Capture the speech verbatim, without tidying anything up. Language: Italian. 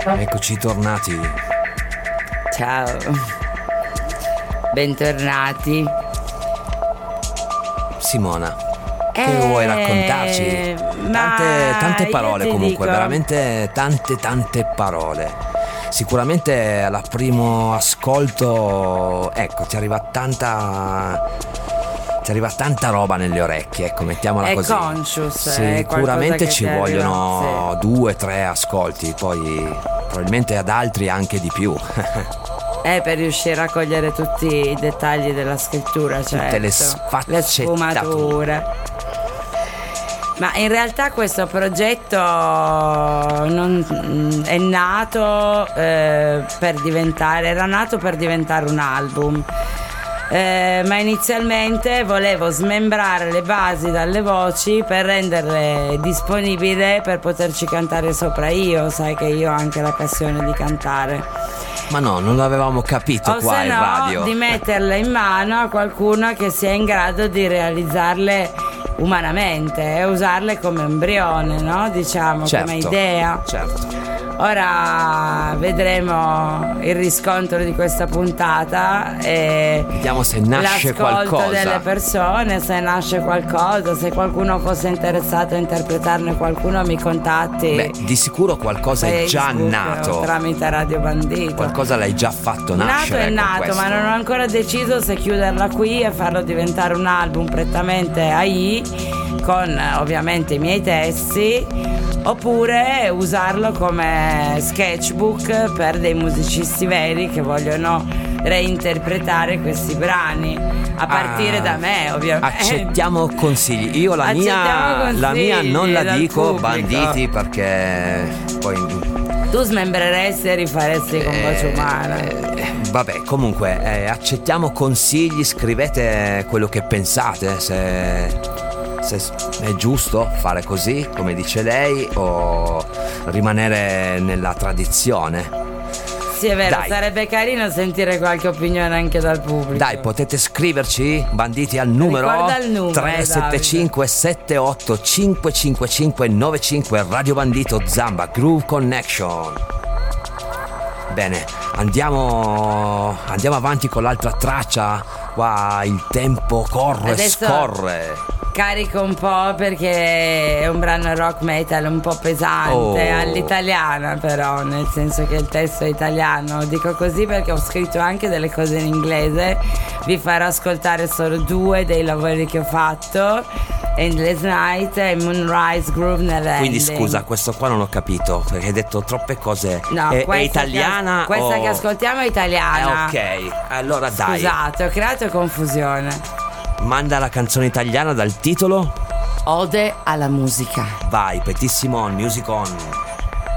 Eccoci tornati. Ciao. Bentornati. Simona, che Eh, vuoi raccontarci? Tante, tante io parole ti comunque, dico. veramente tante tante parole. Sicuramente al primo ascolto, ecco, ti arriva tanta ti arriva tanta roba nelle orecchie, ecco, mettiamola È così. conscious, è qualcosa Sicuramente che ci ti arriva, vogliono due, tre ascolti, poi probabilmente ad altri anche di più. Eh, per riuscire a cogliere tutti i dettagli della scrittura, certo. le Le sfaccettature. sfumature. Ma in realtà questo progetto non, è nato eh, per diventare, era nato per diventare un album. Eh, ma inizialmente volevo smembrare le basi dalle voci per renderle disponibili per poterci cantare sopra io. Sai che io ho anche la passione di cantare. Ma no, non l'avevamo capito O qua se in no, radio. di metterle in mano a qualcuno che sia in grado di realizzarle umanamente e usarle come embrione, no? Diciamo, Certo, come idea. certo. Ora vedremo il riscontro di questa puntata e Vediamo se nasce l'ascolto qualcosa. delle persone, se nasce qualcosa, se qualcuno fosse interessato a interpretarne qualcuno mi contatti. Beh, di sicuro qualcosa è già Facebook nato. o tramite Radio Bandito. Qualcosa l'hai già fatto Nato nascere. è con nato, questo. ma non ho ancora deciso se chiuderla qui e farlo diventare un album prettamente A I, con eh, ovviamente i miei testi, oppure usarlo come sketchbook per dei musicisti veri che vogliono reinterpretare questi brani, a partire Ah, da me, ovviamente. Accettiamo consigli. Io la mia, Accettiamo la mia non consigli la dal dico, pubblico. banditi, perché poi Tu smembreresti e rifaresti con voce umana. Eh, vabbè, comunque, eh, accettiamo consigli, scrivete quello che pensate, se, se è giusto fare così, come dice lei, o rimanere nella tradizione. Sì, è vero, Dai. sarebbe carino sentire qualche opinione anche dal pubblico. Dai, potete scriverci, banditi, al numero, Ricorda il numero, tre sette cinque sette otto cinque cinque cinque nove cinque, Radio Bandito Zamba Groove Connection. Bene, andiamo andiamo avanti con l'altra traccia. Qua il tempo corre, Adesso scorre. carico un po' perché è un brano rock metal un po' pesante, Oh. all'italiana però, nel senso che il testo è italiano. Dico così perché ho scritto anche delle cose in inglese. Vi farò ascoltare solo due dei lavori che ho fatto: Endless Night e Moonrise Groove Never Quindi Ending. scusa, questo qua non ho capito, perché hai detto troppe cose. No, è, è questa italiana che, questa o- che ascoltiamo è italiana. Eh, ok, allora dai. Scusate, ho creato confusione. Manda la canzone italiana dal titolo. Ode alla musica. Vai, Petit Simon, Music On.